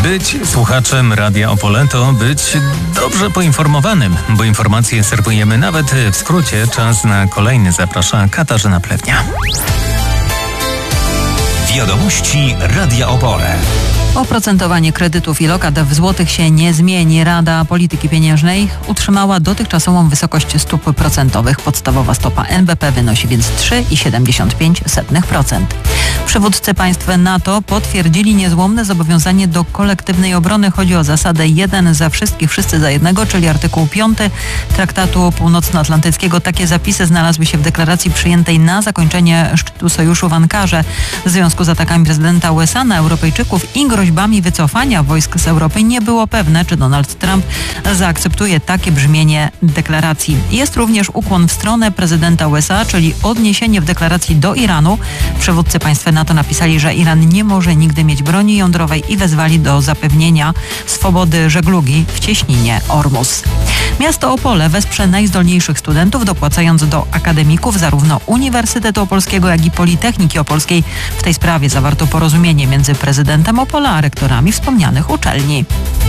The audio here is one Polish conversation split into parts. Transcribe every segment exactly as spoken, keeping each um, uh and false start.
Być słuchaczem Radia Opole to być dobrze poinformowanym, bo informacje serwujemy nawet w skrócie. Czas na kolejny. Zaprasza Katarzyna Plewnia. Wiadomości Radia Opole. Oprocentowanie kredytów i lokat w złotych się nie zmieni. Rada Polityki Pieniężnej utrzymała dotychczasową wysokość stóp procentowych. Podstawowa stopa N B P wynosi więc trzy przecinek siedemdziesiąt pięć procent. Przywódcy państw NATO potwierdzili niezłomne zobowiązanie do kolektywnej obrony. Chodzi o zasadę jeden za wszystkich, wszyscy za jednego, czyli artykuł piąty Traktatu Północnoatlantyckiego. Takie zapisy znalazły się w deklaracji przyjętej na zakończenie szczytu sojuszu w Ankarze. W związku z atakami prezydenta U S A na Europejczyków i groźbami wycofania wojsk z Europy nie było pewne, czy Donald Trump zaakceptuje takie brzmienie deklaracji. Jest również ukłon w stronę prezydenta U S A, czyli odniesienie w deklaracji do Iranu. Przywódcy państw NATO napisali, że Iran nie może nigdy mieć broni jądrowej i wezwali do zapewnienia swobody żeglugi w cieśninie Ormus. Miasto Opole wesprze najzdolniejszych studentów, dopłacając do akademików zarówno Uniwersytetu Opolskiego, jak i Politechniki Opolskiej. W tej sprawie zawarto porozumienie między prezydentem Opola a rektorami wspomnianych uczelni.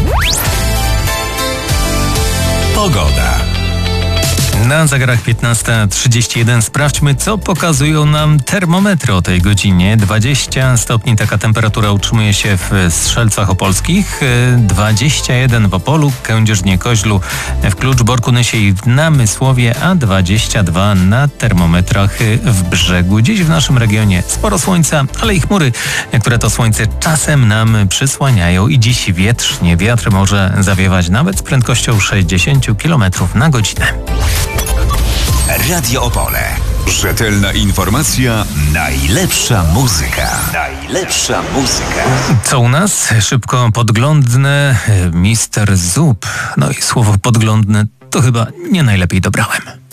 Pogoda. Na zegarach piętnasta trzydzieści jeden sprawdźmy, co pokazują nam termometry o tej godzinie. dwadzieścia stopni taka temperatura utrzymuje się w Strzelcach Opolskich, dwadzieścia jeden w Opolu, Kędzierzynie-Koźlu, w Kluczborku, Nysie i w Namysłowie, a dwadzieścia dwa na termometrach w Brzegu. Dziś w naszym regionie sporo słońca, ale i chmury, które to słońce czasem nam przysłaniają i dziś wietrznie. Wiatr może zawiewać nawet z prędkością sześćdziesiąt kilometrów na godzinę. Radio Opole. Rzetelna informacja, najlepsza muzyka. Najlepsza muzyka. Co u nas? Szybko podglądne mister Zup. No i słowo podglądne to chyba nie najlepiej dobrałem.